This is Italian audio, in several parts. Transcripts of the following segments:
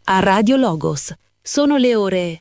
a Radio Logos. Sono le ore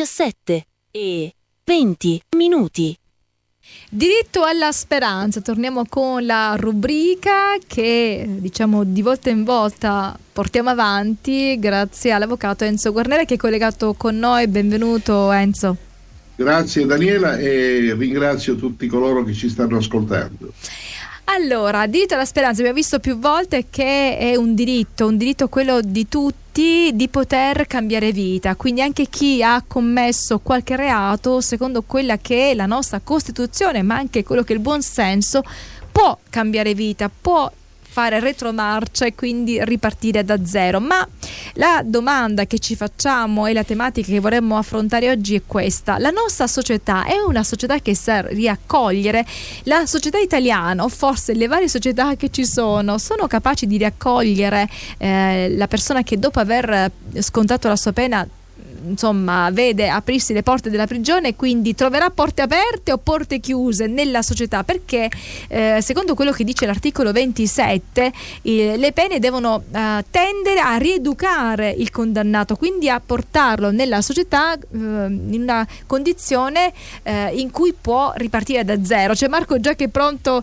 17:20. Diritto alla speranza, torniamo con la rubrica che diciamo di volta in volta portiamo avanti grazie all'avvocato Enzo Guarnera che è collegato con noi. Benvenuto Enzo. Grazie Daniela e ringrazio tutti coloro che ci stanno ascoltando. Allora, diritto alla speranza, abbiamo visto più volte che è un diritto quello di tutti di poter cambiare vita, quindi anche chi ha commesso qualche reato, secondo quella che è la nostra Costituzione, ma anche quello che è il buon senso, può cambiare vita, può fare retromarcia e quindi ripartire da zero. Ma la domanda che ci facciamo e la tematica che vorremmo affrontare oggi è questa: la nostra società è una società che sa riaccogliere? La società italiana, o forse le varie società che ci sono capaci di riaccogliere la persona che dopo aver scontato la sua pena insomma vede aprirsi le porte della prigione, quindi troverà porte aperte o porte chiuse nella società? Perché secondo quello che dice l'articolo 27 le pene devono tendere a rieducare il condannato, quindi a portarlo nella società in una condizione in cui può ripartire da zero. C'è Marco già che è pronto.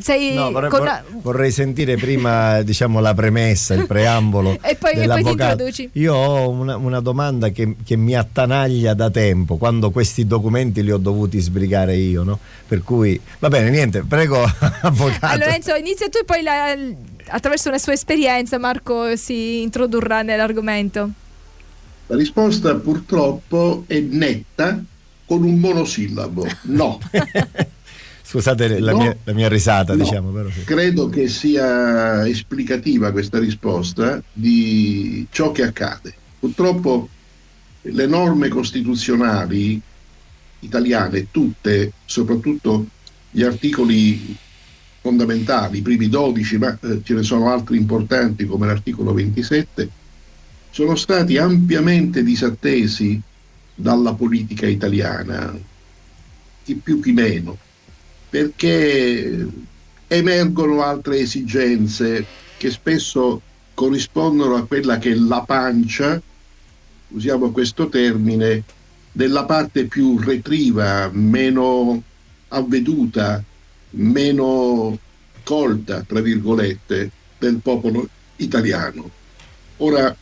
Vorrei sentire prima diciamo la premessa, il preambolo e poi ti introduci. Io ho una domanda che mi attanaglia da tempo, quando questi documenti li ho dovuti sbrigare io, no? Per cui va bene, niente, prego avvocato. Allora Enzo, inizia tu e poi attraverso una sua esperienza Marco si introdurrà nell'argomento. La risposta purtroppo è netta, con un monosillabo: no. Scusate la mia risata, no. Diciamo, però sì. Credo che sia esplicativa questa risposta di ciò che accade. Purtroppo le norme costituzionali italiane, tutte, soprattutto gli articoli fondamentali, i primi 12, ma ce ne sono altri importanti come l'articolo 27, sono stati ampiamente disattesi dalla politica italiana, chi più chi meno, perché emergono altre esigenze che spesso corrispondono a quella che è la pancia, usiamo questo termine, della parte più retriva, meno avveduta, meno colta, tra virgolette, del popolo italiano. Ora,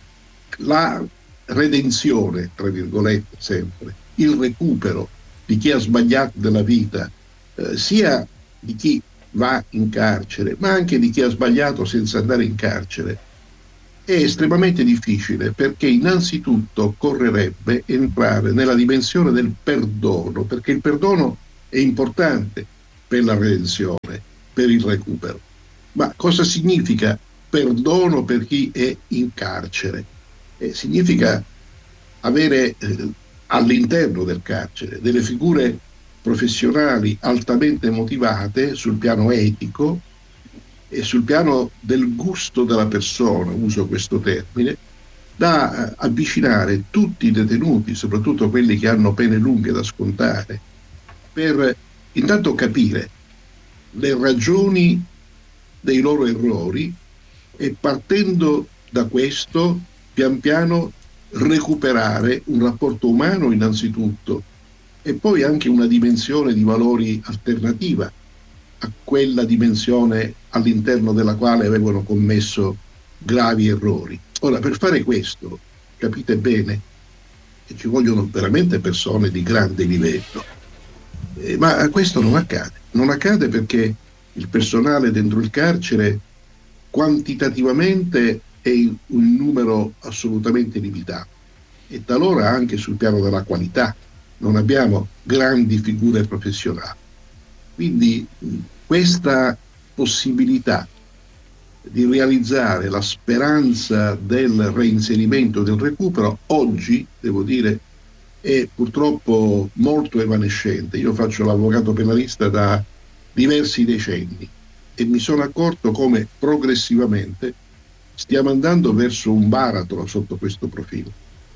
la redenzione, tra virgolette, sempre, il recupero di chi ha sbagliato della vita, sia di chi va in carcere, ma anche di chi ha sbagliato senza andare in carcere, è estremamente difficile, perché innanzitutto occorrerebbe entrare nella dimensione del perdono, perché il perdono è importante per la redenzione, per il recupero. Ma cosa significa perdono per chi è in carcere? Significa avere all'interno del carcere delle figure professionali altamente motivate sul piano etico e sul piano del gusto della persona, uso questo termine, da avvicinare tutti i detenuti, soprattutto quelli che hanno pene lunghe da scontare, per intanto capire le ragioni dei loro errori e, partendo da questo, pian piano recuperare un rapporto umano innanzitutto e poi anche una dimensione di valori alternativa a quella dimensione all'interno della quale avevano commesso gravi errori. Ora, per fare questo, capite bene che ci vogliono veramente persone di grande livello, ma questo non accade. Non accade perché il personale dentro il carcere quantitativamente è un numero assolutamente limitato e talora anche sul piano della qualità non abbiamo grandi figure professionali. Quindi questa possibilità di realizzare la speranza del reinserimento, del recupero, oggi, devo dire, è purtroppo molto evanescente. Io faccio l'avvocato penalista da diversi decenni e mi sono accorto come progressivamente stiamo andando verso un baratro sotto questo profilo.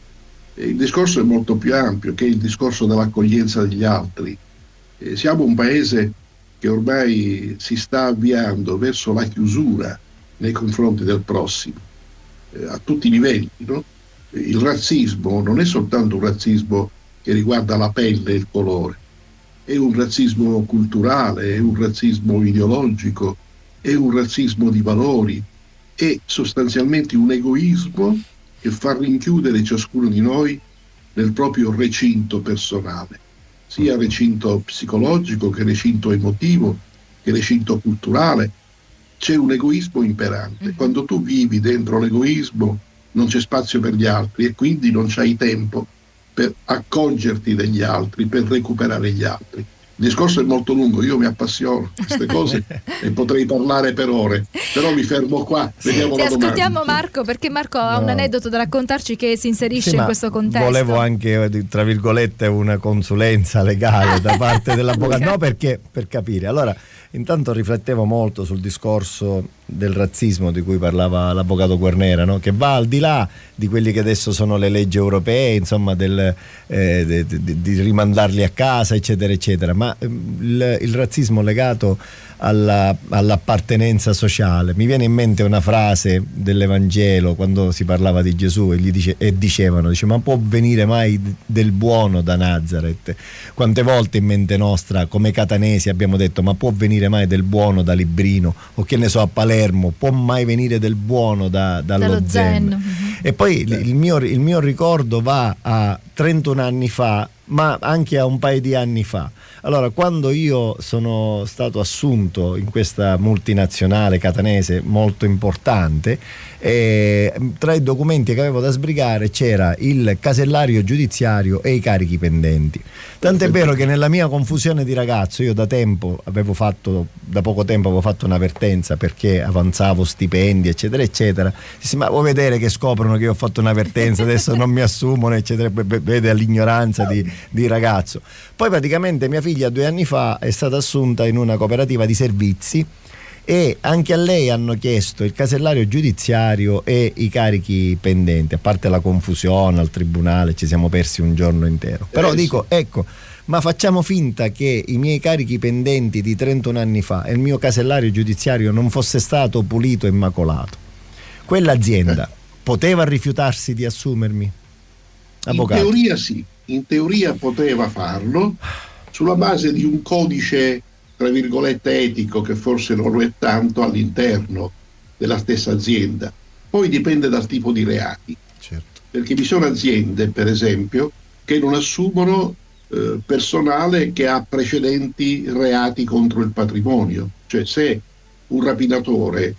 Il discorso è molto più ampio, che è il discorso dell'accoglienza degli altri. Siamo un paese che ormai si sta avviando verso la chiusura nei confronti del prossimo, a tutti i livelli, no? il razzismo non è soltanto un razzismo che riguarda la pelle e il colore, è un razzismo culturale, è un razzismo ideologico, è un razzismo di valori, è sostanzialmente un egoismo che fa rinchiudere ciascuno di noi nel proprio recinto personale, sia recinto psicologico che recinto emotivo, che recinto culturale. C'è un egoismo imperante. Quando tu vivi dentro l'egoismo non c'è spazio per gli altri e quindi non c'hai tempo per accorgerti degli altri, per recuperare gli altri. Il discorso è molto lungo, io mi appassiono a queste cose e potrei parlare per ore, però mi fermo qua. Vediamo Ti la domanda. ascoltiamo Marco, perché Marco ha un aneddoto da raccontarci che si inserisce in questo contesto. Volevo anche, tra virgolette, una consulenza legale da parte dell'avvocato. No, perché per capire. Allora, intanto riflettevo molto sul discorso del razzismo di cui parlava l'avvocato Guarnera, no? Che va al di là di quelli che adesso sono le leggi europee, insomma, di rimandarli a casa, eccetera, eccetera, ma il razzismo legato all'appartenenza sociale. Mi viene in mente una frase dell'Evangelo quando si parlava di Gesù e dicevano, ma può venire mai del buono da Nazareth? Quante volte in mente nostra come catanesi abbiamo detto, ma può venire mai del buono da Librino, o che ne so, a Palermo, può mai venire del buono dallo Zen? E poi il mio ricordo va a 31 anni fa, ma anche a un paio di anni fa. Allora, quando io sono stato assunto in questa multinazionale catanese molto importante, tra i documenti che avevo da sbrigare c'era il casellario giudiziario e i carichi pendenti. Tant'è vero che nella mia confusione di ragazzo, io da poco tempo avevo fatto un'avvertenza perché avanzavo stipendi, eccetera, eccetera. Dissi, ma vuoi vedere che scoprono che io ho fatto un'avvertenza, adesso non mi assumono, eccetera. Vede l'ignoranza di ragazzo. Poi praticamente mia figlia 2 anni fa è stata assunta in una cooperativa di servizi e anche a lei hanno chiesto il casellario giudiziario e i carichi pendenti, a parte la confusione al tribunale, ci siamo persi un giorno intero. Però dico, ecco, ma facciamo finta che i miei carichi pendenti di 31 anni fa e il mio casellario giudiziario non fosse stato pulito e immacolato. Quell'azienda poteva rifiutarsi di assumermi? Avvocato. In teoria sì, in teoria poteva farlo sulla base di un codice, tra virgolette, etico, che forse non lo è tanto all'interno della stessa azienda. Poi dipende dal tipo di reati. Certo. Perché vi sono aziende, per esempio, che non assumono personale che ha precedenti reati contro il patrimonio. Cioè, se un rapinatore,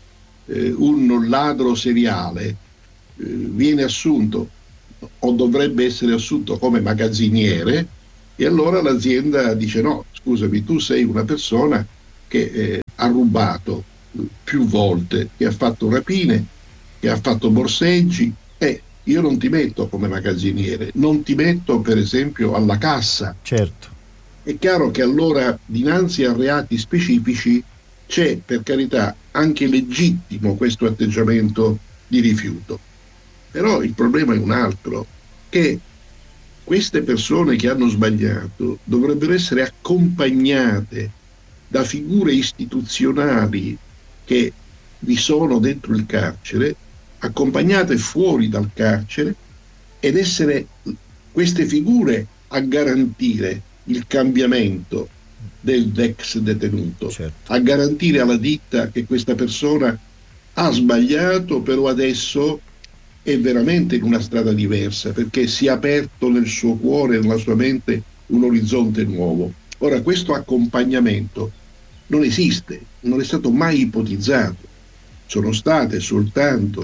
un ladro seriale viene assunto o dovrebbe essere assunto come magazziniere, e allora l'azienda dice no, scusami, tu sei una persona che ha rubato più volte, che ha fatto rapine, che ha fatto borseggi, e io non ti metto come magazziniere, non ti metto per esempio alla cassa. Certo. È chiaro che allora dinanzi a reati specifici c'è, per carità, anche legittimo questo atteggiamento di rifiuto. Però il problema è un altro, che queste persone che hanno sbagliato dovrebbero essere accompagnate da figure istituzionali che vi sono dentro il carcere, accompagnate fuori dal carcere, ed essere queste figure a garantire il cambiamento dell'ex detenuto, certo, a garantire alla ditta che questa persona ha sbagliato, però adesso è veramente in una strada diversa, perché si è aperto nel suo cuore, nella sua mente, un orizzonte nuovo. Ora, questo accompagnamento non esiste, non è stato mai ipotizzato. Sono state soltanto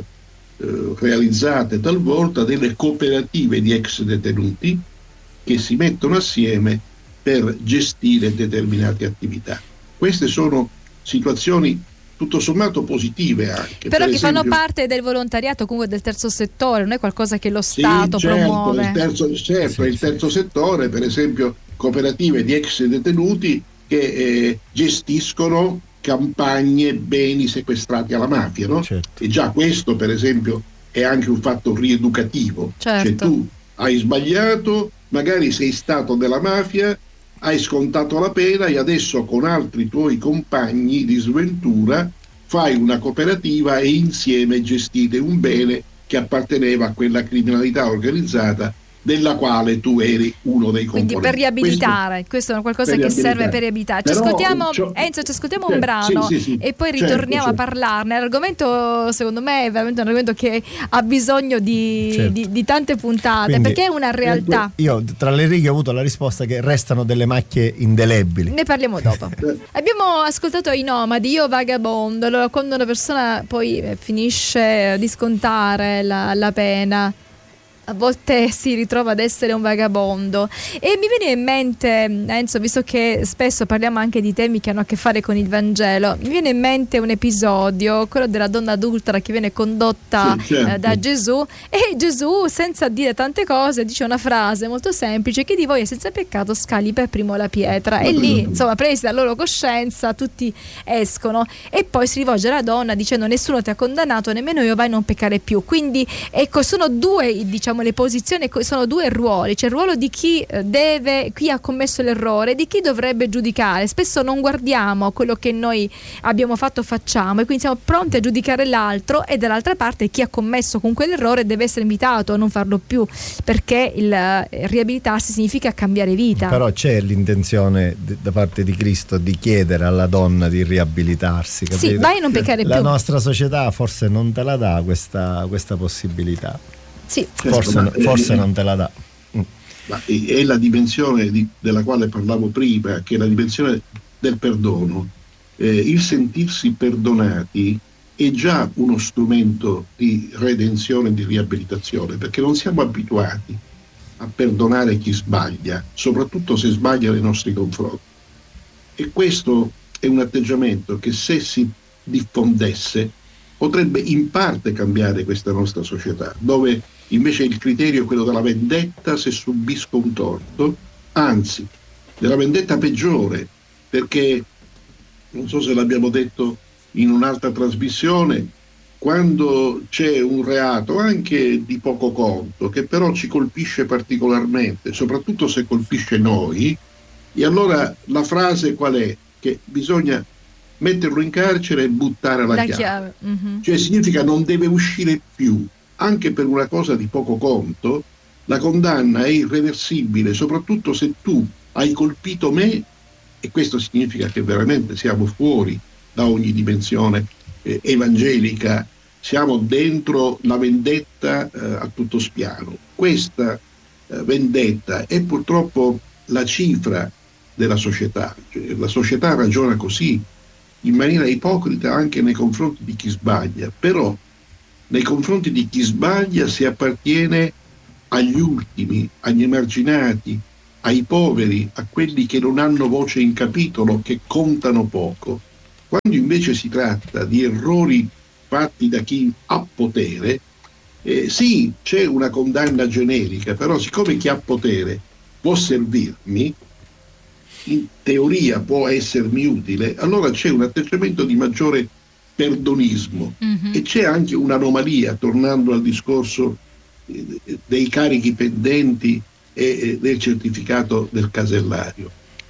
realizzate talvolta delle cooperative di ex detenuti che si mettono assieme per gestire determinate attività. Queste sono situazioni tutto sommato positive anche. Però per che esempio, fanno parte del volontariato, comunque del terzo settore, non è qualcosa che lo Stato promuove. Il terzo settore, per esempio cooperative di ex detenuti che gestiscono campagne, beni sequestrati alla mafia, no? Certo. E già questo, per esempio, è anche un fatto rieducativo. Certo. Cioè tu hai sbagliato, magari sei stato della mafia, hai scontato la pena e adesso con altri tuoi compagni di sventura fai una cooperativa e insieme gestite un bene che apparteneva a quella criminalità organizzata della quale tu eri uno dei componenti. Quindi per riabilitare, questo è qualcosa che serve per riabilitare. Enzo, ci ascoltiamo un brano e poi ritorniamo a parlarne. L'argomento, secondo me, è veramente un argomento che ha bisogno di tante puntate. Quindi, perché è una realtà. Io tra le righe ho avuto la risposta che restano delle macchie indelebili. Ne parliamo dopo. Abbiamo ascoltato I Nomadi, Io Vagabondo. Allora, quando una persona poi finisce di scontare la pena, a volte si ritrova ad essere un vagabondo. E mi viene in mente, Enzo, visto che spesso parliamo anche di temi che hanno a che fare con il Vangelo, mi viene in mente un episodio, quello della donna adultera che viene condotta da Gesù, e Gesù, senza dire tante cose, dice una frase molto semplice: chi di voi è senza peccato scagli per primo la pietra. E lì, insomma, presi dalla loro coscienza, tutti escono, e poi si rivolge alla donna dicendo: nessuno ti ha condannato, nemmeno io, vai, non peccare più. Quindi ecco, sono due, diciamo, le posizioni, sono due ruoli. C'è il ruolo di chi chi ha commesso l'errore, di chi dovrebbe giudicare. Spesso non guardiamo quello che noi abbiamo fatto, facciamo, e quindi siamo pronti a giudicare l'altro, e dall'altra parte chi ha commesso con quell'errore deve essere invitato a non farlo più, perché il riabilitarsi significa cambiare vita. Però c'è l'intenzione da parte di Cristo di chiedere alla donna di riabilitarsi, capito? Sì, vai, non peccare più. La nostra società forse non te la dà questa possibilità. Sì. Forse non te la dà. Ma è la dimensione della quale parlavo prima, che è la dimensione del perdono. Il sentirsi perdonati è già uno strumento di redenzione e di riabilitazione, perché non siamo abituati a perdonare chi sbaglia, soprattutto se sbaglia nei nostri confronti. E questo è un atteggiamento che, se si diffondesse, potrebbe in parte cambiare questa nostra società, dove invece il criterio è quello della vendetta se subisco un torto, anzi della vendetta peggiore, perché non so se l'abbiamo detto in un'altra trasmissione, quando c'è un reato anche di poco conto che però ci colpisce particolarmente, soprattutto se colpisce noi, e allora la frase qual è? Che bisogna metterlo in carcere e buttare la chiave. Mm-hmm. Cioè significa non deve uscire più. Anche per una cosa di poco conto, la condanna è irreversibile, soprattutto se tu hai colpito me, e questo significa che veramente siamo fuori da ogni dimensione evangelica, siamo dentro la vendetta a tutto spiano. Questa vendetta è purtroppo la cifra della società, cioè, la società ragiona così, in maniera ipocrita anche nei confronti di chi sbaglia, però nei confronti di chi sbaglia si appartiene agli ultimi, agli emarginati, ai poveri, a quelli che non hanno voce in capitolo, che contano poco. Quando invece si tratta di errori fatti da chi ha potere, sì, c'è una condanna generica, però siccome chi ha potere può servirmi, in teoria può essermi utile, allora c'è un atteggiamento di maggiore perdonismo. Mm-hmm. E c'è anche un'anomalia, tornando al discorso dei carichi pendenti e del certificato del casellario.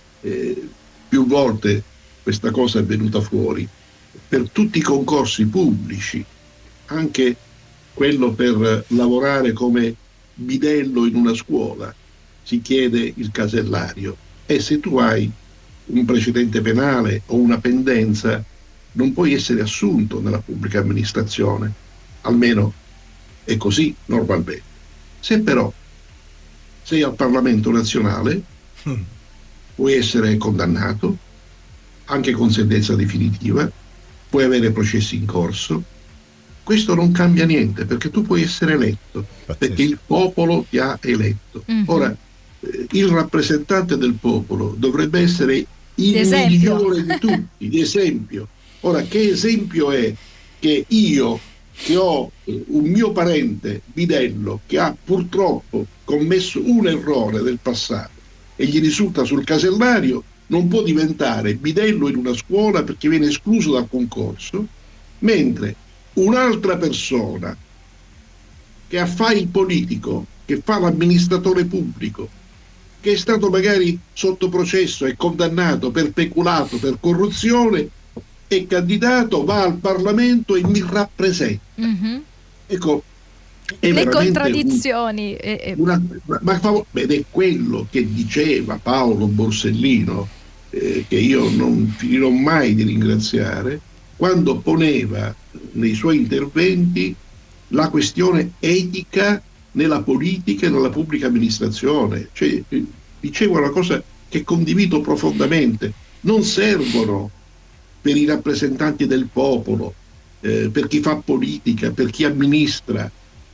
Più volte questa cosa è venuta fuori. Per tutti i concorsi pubblici, anche quello per lavorare come bidello in una scuola, si chiede il casellario, e se tu hai un precedente penale o una pendenza non puoi essere assunto nella pubblica amministrazione, almeno è così normalmente. Se però sei al Parlamento nazionale, puoi essere condannato, anche con sentenza definitiva, puoi avere processi in corso. Questo non cambia niente, perché tu puoi essere eletto, perché il popolo ti ha eletto. Mm-hmm. Ora, il rappresentante del popolo dovrebbe essere il migliore di tutti, di esempio. Ora, che esempio è che io, che ho un mio parente bidello che ha purtroppo commesso un errore del passato e gli risulta sul casellario, non può diventare bidello in una scuola perché viene escluso dal concorso, mentre un'altra persona che fa il politico, che fa l'amministratore pubblico, che è stato magari sotto processo e condannato per peculato, per corruzione, è candidato, va al Parlamento e mi rappresenta. Mm-hmm. Ecco, le contraddizioni. Ed è quello che diceva Paolo Borsellino, che io non finirò mai di ringraziare, quando poneva nei suoi interventi la questione etica nella politica e nella pubblica amministrazione. Cioè, diceva una cosa che condivido profondamente: non servono per i rappresentanti del popolo, per chi fa politica, per chi amministra,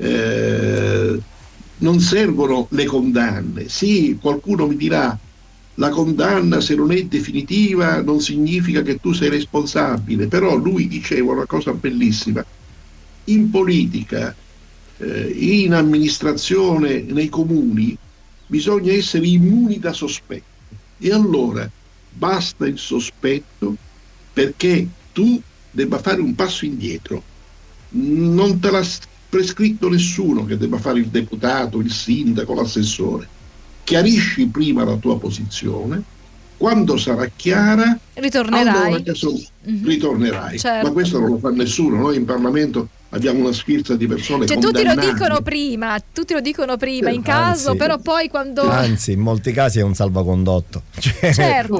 non servono le condanne. Sì, qualcuno mi dirà: la condanna, se non è definitiva, non significa che tu sei responsabile. Però lui diceva una cosa bellissima: in politica, in amministrazione, nei comuni, bisogna essere immuni da sospetto. E allora basta il sospetto perché tu debba fare un passo indietro. Non te l'ha prescritto nessuno che debba fare il deputato, il sindaco, l'assessore. Chiarisci prima la tua posizione, quando sarà chiara ritornerai. Allora ritornerai. Certo. Ma questo non lo fa nessuno. Noi in Parlamento abbiamo una sfilza di persone tutti lo dicono prima in caso, anzi, però poi quando in molti casi è un salvacondotto. Certo.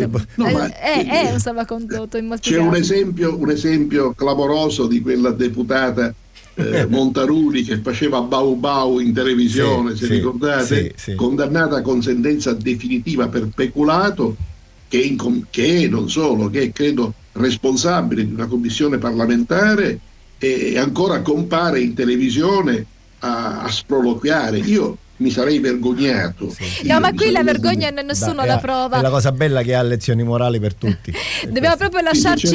È un salvacondotto in molti casi. C'è un esempio clamoroso di quella deputata Montaruli che faceva bau bau in televisione, se ricordate, condannata con sentenza definitiva per peculato, che non solo, che è credo responsabile di una commissione parlamentare, e ancora compare in televisione a sproloquiare. Io mi sarei vergognato. No, ma qui la vergogna nessuno la prova. È la cosa bella che ha lezioni morali per tutti. Dobbiamo proprio lasciarci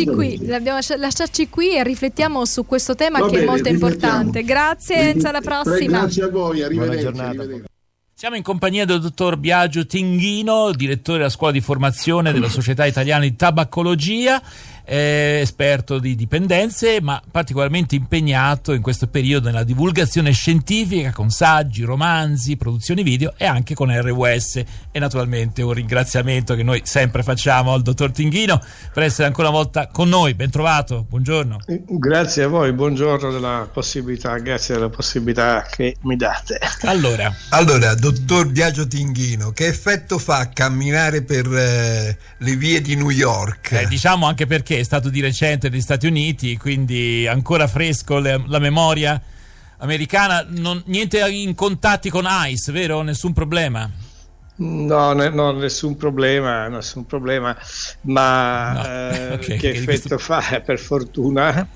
qui e riflettiamo su questo tema che è molto importante. Grazie, Enzo, alla prossima. Grazie a voi, arrivederci. Buona giornata. Arrivederci. Siamo in compagnia del dottor Biagio Tinghino, direttore della scuola di formazione della Società Italiana di Tabaccologia, esperto di dipendenze, ma particolarmente impegnato in questo periodo nella divulgazione scientifica con saggi, romanzi, produzioni video e anche con RWS. E naturalmente un ringraziamento che noi sempre facciamo al dottor Tinghino per essere ancora una volta con noi. Ben trovato, buongiorno. Grazie a voi, buongiorno, grazie della possibilità che mi date. Allora, dottor Biagio Tinghino, che effetto fa camminare per le vie di New York? Diciamo anche perché è stato di recente negli Stati Uniti, quindi ancora fresco la memoria americana. Niente in contatti con ICE, vero? Nessun problema? No, nessun problema, ma no. Okay, che effetto fa? Per fortuna.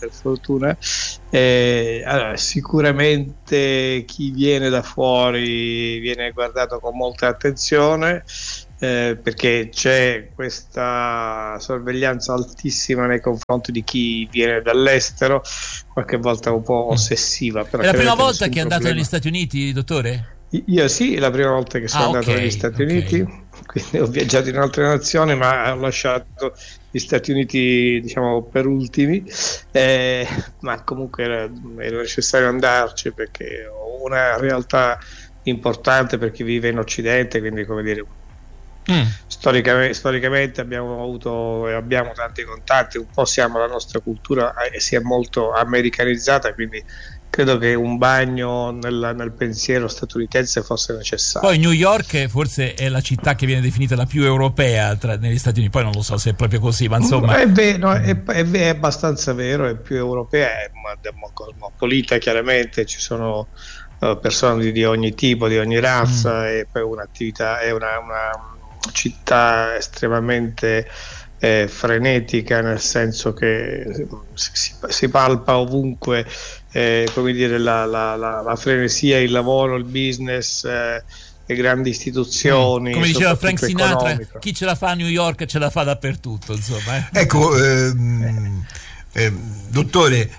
Allora, sicuramente chi viene da fuori viene guardato con molta attenzione, perché c'è questa sorveglianza altissima nei confronti di chi viene dall'estero, qualche volta un po' ossessiva. Però è la prima volta che è andato negli Stati Uniti, dottore? Io sì, è la prima volta che sono andato negli Stati Uniti, quindi ho viaggiato in altre nazioni, ma ho lasciato gli Stati Uniti, diciamo, per ultimi, ma comunque era necessario andarci perché ho una realtà importante per chi vive in Occidente, quindi, come dire, storicamente abbiamo avuto e abbiamo tanti contatti, un po' la nostra cultura si è molto americanizzata, quindi credo che un bagno nel pensiero statunitense fosse necessario. Poi New York forse è la città che viene definita la più europea negli Stati Uniti, poi non lo so se è proprio così, ma insomma è abbastanza vero, è più europea, è cosmopolita, chiaramente ci sono persone di ogni tipo, di ogni razza, e poi un'attività, è una città estremamente frenetica, nel senso che si palpa ovunque, come dire, la frenesia, il lavoro, il business, le grandi istituzioni. Come diceva Frank Sinatra, chi ce la fa a New York ce la fa dappertutto, insomma. Ecco, dottore,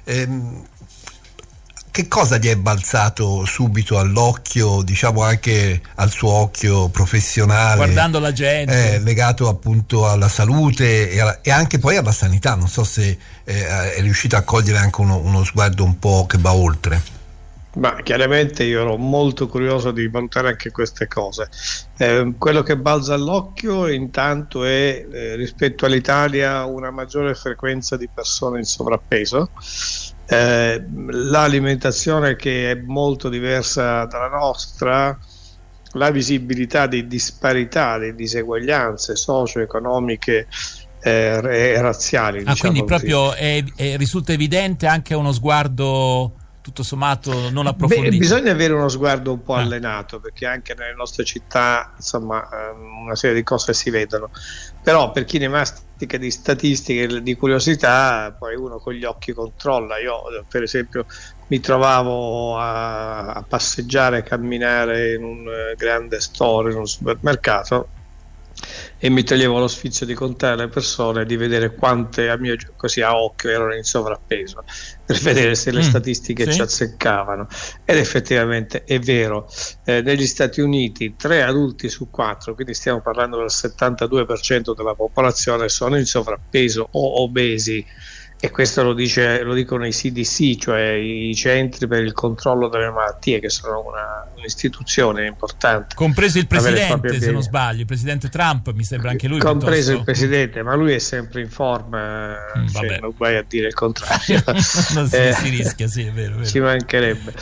che cosa gli è balzato subito all'occhio, diciamo anche al suo occhio professionale, guardando la gente, legato appunto alla salute e anche poi alla sanità? Non so se è riuscito a cogliere anche uno sguardo un po' che va oltre. Ma chiaramente io ero molto curioso di valutare anche queste cose. Quello che balza all'occhio intanto è rispetto all'Italia una maggiore frequenza di persone in sovrappeso, L'alimentazione che è molto diversa dalla nostra, la visibilità di disparità, di diseguaglianze socio-economiche e razziali. Quindi così. Proprio risulta evidente anche uno sguardo tutto sommato non approfondito. Bisogna avere uno sguardo un po' allenato, perché anche nelle nostre città insomma una serie di cose si vedono, però per chi ne mastica di statistiche, di curiosità, poi uno con gli occhi controlla. Io per esempio mi trovavo a passeggiare, a camminare in un grande store, in un supermercato, e mi toglievo lo sfizio di contare le persone, di vedere quante così a occhio erano in sovrappeso, per vedere se le statistiche ci azzeccavano. Ed effettivamente è vero, negli Stati Uniti 3 adulti su 4, quindi stiamo parlando del 72% della popolazione, sono in sovrappeso o obesi, e questo lo dicono i CDC, cioè i centri per il controllo delle malattie, che sono un'istituzione importante, compreso il presidente, se non sbaglio, il presidente Trump, mi sembra anche lui compreso il presidente, ma lui è sempre in forma, cioè, non vai a dire il contrario. Non si rischia, sì, è vero. Ci mancherebbe.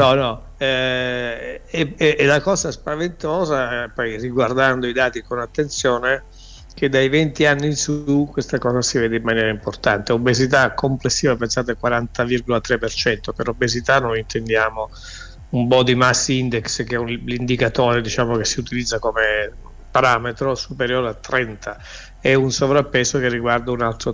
E la cosa spaventosa, poi riguardando i dati con attenzione, che dai 20 anni in su questa cosa si vede in maniera importante. Obesità complessiva, pensate, 40,3%. Per obesità noi intendiamo un body mass index, che è l'indicatore, diciamo, che si utilizza come parametro superiore a 30, e un sovrappeso che riguarda un altro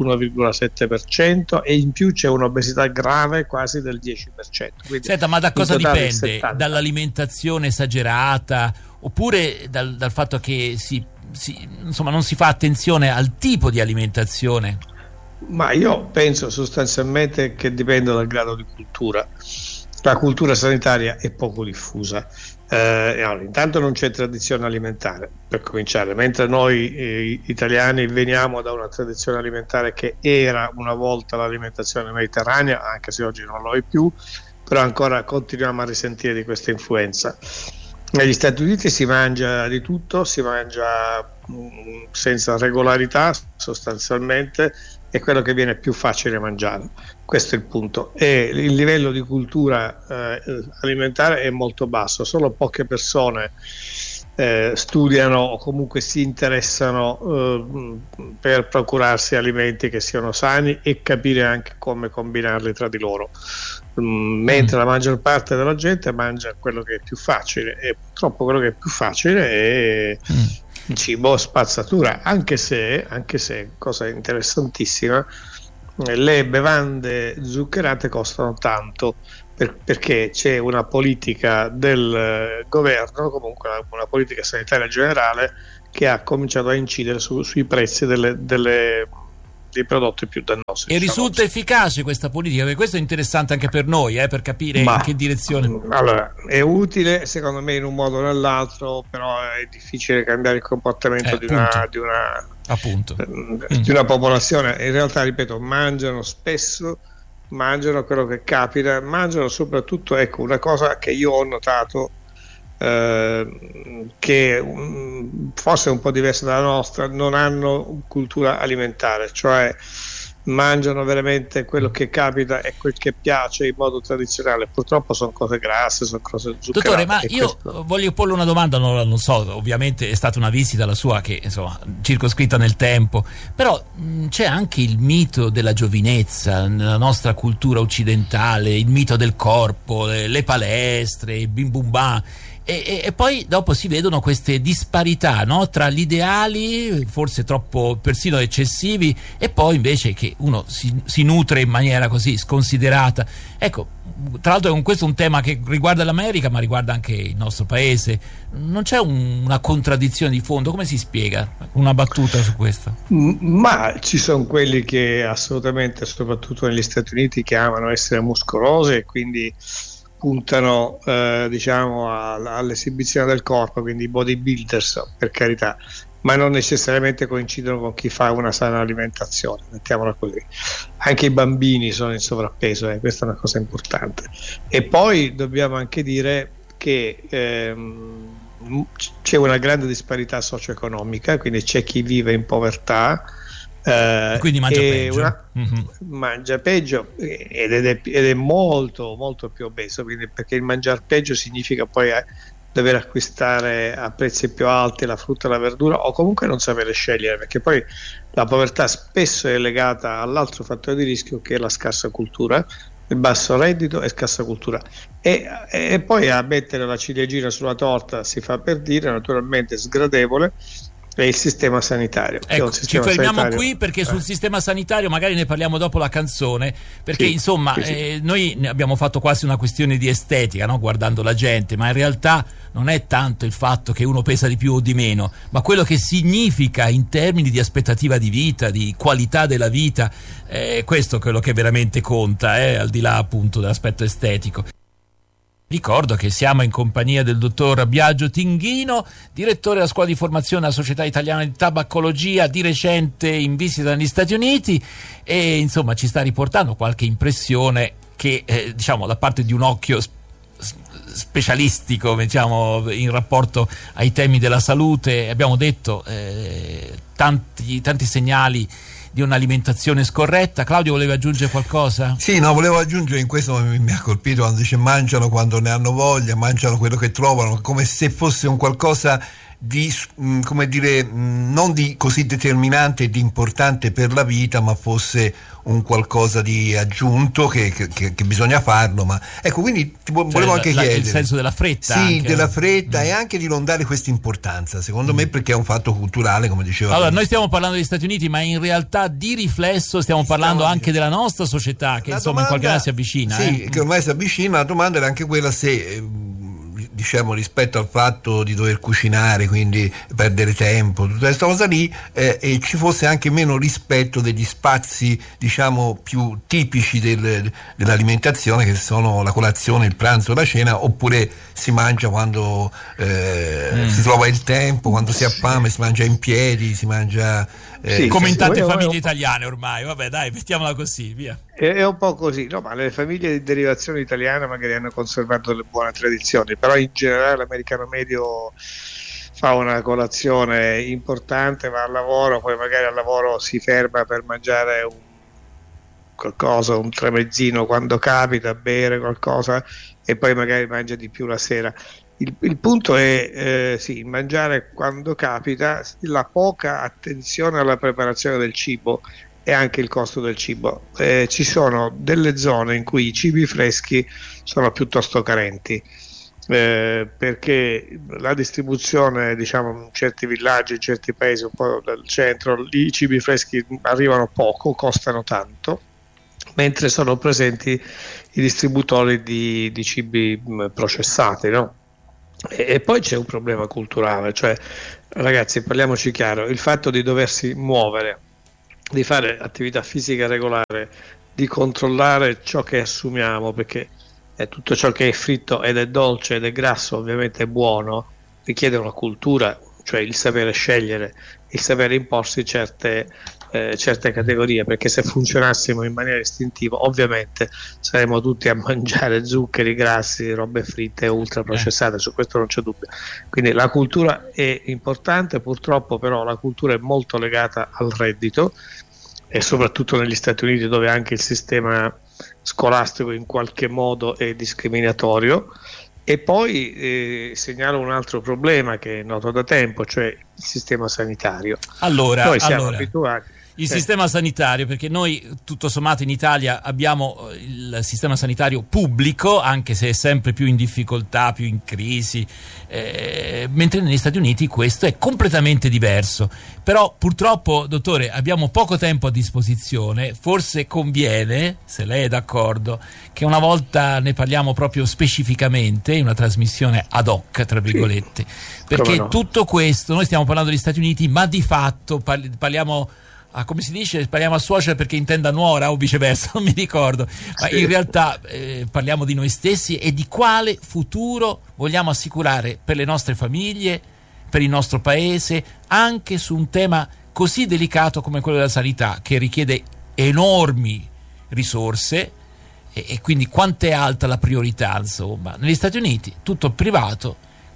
31,7%, e in più c'è un'obesità grave quasi del 10%. Quindi, senta, ma da cosa dipende? Dall'alimentazione esagerata, oppure dal fatto che insomma non si fa attenzione al tipo di alimentazione? Ma io penso sostanzialmente che dipenda dal grado di cultura. La cultura sanitaria è poco diffusa. Allora, intanto non c'è tradizione alimentare, per cominciare, mentre noi italiani veniamo da una tradizione alimentare che era una volta l'alimentazione mediterranea, anche se oggi non lo è più, però ancora continuiamo a risentire di questa influenza. Negli Stati Uniti si mangia di tutto, si mangia senza regolarità sostanzialmente, è quello che viene più facile mangiare. Questo è il punto. E il livello di cultura alimentare è molto basso, solo poche persone studiano o comunque si interessano per procurarsi alimenti che siano sani e capire anche come combinarli tra di loro, mentre la maggior parte della gente mangia quello che è più facile, e purtroppo quello che è più facile è il cibo spazzatura, anche se, cosa interessantissima, le bevande zuccherate costano tanto, perché c'è una politica del governo, comunque una politica sanitaria generale, che ha cominciato a incidere sui prezzi dei prodotti più dannosi. E risulta efficace questa politica? Perché questo è interessante anche per noi, per capire in che direzione. Allora, è utile secondo me in un modo o nell'altro, però è difficile cambiare il comportamento di una popolazione. In realtà, ripeto, mangiano spesso, mangiano quello che capita, mangiano soprattutto, ecco, una cosa che io ho notato, che forse è un po' diversa dalla nostra, non hanno cultura alimentare, cioè mangiano veramente quello che capita e quel che piace in modo tradizionale. Purtroppo sono cose grasse, sono cose zuccherate. Dottore, ma io voglio porle una domanda, non so, ovviamente è stata una visita la sua che insomma circoscritta nel tempo, però c'è anche il mito della giovinezza nella nostra cultura occidentale, il mito del corpo, le palestre, il bim bum bam. E poi dopo si vedono queste disparità, no? Tra gli ideali, forse troppo persino eccessivi, e poi invece che uno si nutre in maniera così sconsiderata. Ecco, tra l'altro questo è un tema che riguarda l'America, ma riguarda anche il nostro paese. Non c'è una contraddizione di fondo? Come si spiega? Una battuta su questo? Ma ci sono quelli che assolutamente, soprattutto negli Stati Uniti, che amano essere muscolosi e quindi puntano diciamo all'esibizione del corpo, quindi i bodybuilders, per carità, ma non necessariamente coincidono con chi fa una sana alimentazione, mettiamola così. Anche i bambini sono in sovrappeso, questa è una cosa importante. E poi dobbiamo anche dire che c'è una grande disparità socio-economica, quindi c'è chi vive in povertà, Quindi mangia peggio. Mangia peggio ed è molto molto più obeso, quindi, perché il mangiare peggio significa poi dover acquistare a prezzi più alti la frutta e la verdura, o comunque non sapere scegliere, perché poi la povertà spesso è legata all'altro fattore di rischio, che è la scarsa cultura, il basso reddito e scarsa cultura, e poi a mettere la ciliegina sulla torta, si fa per dire, naturalmente sgradevole, è il sistema sanitario. Ecco, ci fermiamo qui, perché sul sistema sanitario magari ne parliamo dopo la canzone, perché sì, insomma sì. Noi ne abbiamo fatto quasi una questione di estetica, no? Guardando la gente, ma in realtà non è tanto il fatto che uno pesa di più o di meno, ma quello che significa in termini di aspettativa di vita, di qualità della vita, questo è quello che veramente conta, al di là appunto dell'aspetto estetico. Ricordo che siamo in compagnia del dottor Biagio Tinghino, direttore della scuola di formazione della Società Italiana di Tabacologia, di recente in visita negli Stati Uniti, e insomma ci sta riportando qualche impressione che diciamo da parte di un occhio specialistico, diciamo, in rapporto ai temi della salute. Abbiamo detto tanti segnali di un'alimentazione scorretta. Claudio, voleva aggiungere qualcosa? Sì, no, volevo aggiungere, in questo mi ha colpito quando dice mangiano quando ne hanno voglia, mangiano quello che trovano, come se fosse un qualcosa di, come dire, non di così determinante e di importante per la vita, ma fosse un qualcosa di aggiunto che bisogna farlo. Ma ecco, quindi volevo anche chiedere il senso della fretta, sì, anche, della fretta, e anche di non dare questa importanza, secondo me, perché è un fatto culturale, come diceva. Allora, noi stiamo parlando degli Stati Uniti, ma in realtà di riflesso stiamo parlando anche della nostra società, che insomma in qualche modo si avvicina. Sì, che ormai si avvicina. La domanda era anche quella se diciamo, rispetto al fatto di dover cucinare, quindi perdere tempo, tutta questa cosa lì, e ci fosse anche meno rispetto degli spazi, diciamo, più tipici dell'alimentazione, che sono la colazione, il pranzo, la cena, oppure si mangia quando si trova il tempo, quando si ha fame, si mangia in piedi, si mangia come in tante famiglie italiane ormai. Vabbè, dai, mettiamola così, via. È un po' così, no? Ma le famiglie di derivazione italiana magari hanno conservato le buone tradizioni, però in generale l'americano medio fa una colazione importante, va al lavoro, poi magari al lavoro si ferma per mangiare qualcosa, un tramezzino quando capita, bere qualcosa, e poi magari mangia di più la sera. Il punto è sì, mangiare quando capita, la poca attenzione alla preparazione del cibo e anche il costo del cibo. Ci sono delle zone in cui i cibi freschi sono piuttosto carenti, perché la distribuzione, diciamo, in certi villaggi, in certi paesi un po' del centro, i cibi freschi arrivano poco, costano tanto, mentre sono presenti i distributori di cibi processati, no? E poi c'è un problema culturale, cioè, ragazzi, parliamoci chiaro, il fatto di doversi muovere, di fare attività fisica regolare, di controllare ciò che assumiamo, perché tutto ciò che è fritto ed è dolce ed è grasso ovviamente è buono, richiede una cultura, cioè il sapere scegliere, il sapere imporsi certe categorie, perché se funzionassimo in maniera istintiva ovviamente saremmo tutti a mangiare zuccheri, grassi, robe fritte e ultra processate, su questo non c'è dubbio. Quindi la cultura è importante, purtroppo però la cultura è molto legata al reddito, e soprattutto negli Stati Uniti, dove anche il sistema scolastico in qualche modo è discriminatorio. E poi segnalo un altro problema che è noto da tempo, cioè il sistema sanitario. Noi siamo abituati. Il sistema sanitario, perché noi tutto sommato in Italia abbiamo il sistema sanitario pubblico, anche se è sempre più in difficoltà, più in crisi, mentre negli Stati Uniti questo è completamente diverso. Però purtroppo, dottore, abbiamo poco tempo a disposizione, forse conviene, se lei è d'accordo, che una volta ne parliamo proprio specificamente in una trasmissione ad hoc, tra virgolette, perché no, tutto questo, noi stiamo parlando degli Stati Uniti, ma di fatto parliamo come si dice, parliamo a suocera perché intenda nuora o viceversa, non mi ricordo, ma in realtà parliamo di noi stessi e di quale futuro vogliamo assicurare per le nostre famiglie, per il nostro paese, anche su un tema così delicato come quello della sanità, che richiede enormi risorse, e quindi quanto è alta la priorità, insomma. Negli Stati Uniti tutto privato,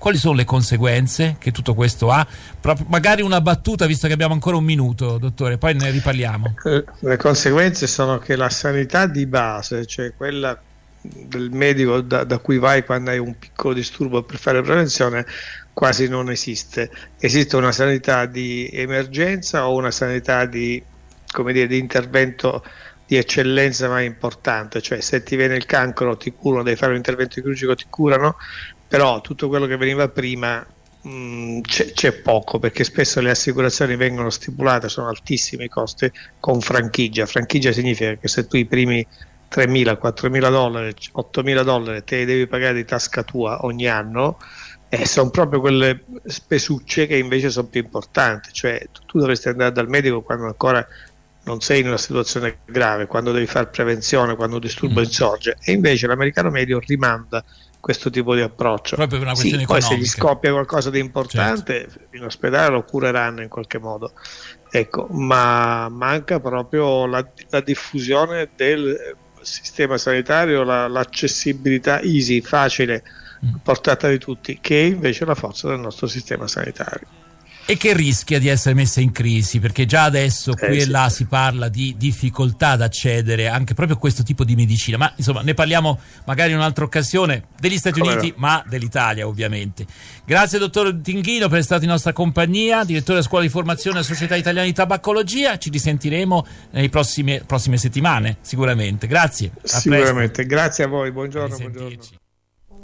quali sono le conseguenze che tutto questo ha? Magari una battuta, visto che abbiamo ancora un minuto, dottore, poi ne riparliamo. Le conseguenze sono che la sanità di base, cioè quella del medico da cui vai quando hai un piccolo disturbo per fare prevenzione, quasi non esiste. Esiste una sanità di emergenza o una sanità di intervento di eccellenza ma importante, cioè se ti viene il cancro ti curano, devi fare un intervento chirurgico, ti curano, però tutto quello che veniva prima c'è poco, perché spesso le assicurazioni vengono stipulate, sono altissimi i costi, con franchigia. Franchigia significa che se tu i primi $3.000, $4.000, $8.000 te li devi pagare di tasca tua ogni anno, sono proprio quelle spesucce che invece sono più importanti, cioè tu dovresti andare dal medico quando ancora non sei in una situazione grave, quando devi fare prevenzione, quando un disturbo insorge, e invece l'americano medio rimanda questo tipo di approccio. Proprio per una questione poi economica. Se gli scoppia qualcosa di importante, certo, in ospedale lo cureranno in qualche modo, ecco, ma manca proprio la diffusione del sistema sanitario, l'accessibilità easy, facile, a portata di tutti, che è invece la forza del nostro sistema sanitario. E che rischia di essere messa in crisi, perché già adesso qui e là si parla di difficoltà ad accedere anche proprio a questo tipo di medicina, ma insomma ne parliamo magari in un'altra occasione, degli Stati Uniti, ma dell'Italia ovviamente. Grazie dottor Tinghino per essere stato in nostra compagnia, direttore della Scuola di Formazione della Società Italiana di Tabacologia. Ci risentiremo nelle prossime settimane sicuramente. Grazie. Sicuramente, grazie a voi, buongiorno.